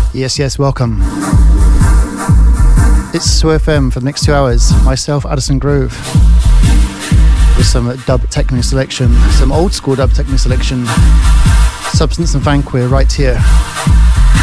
Yes, welcome. It's SWFM for the next 2 hours. Myself, Addison Groove, with some dub techno selection, some old school dub techno selection. Substance and Vanquir right here.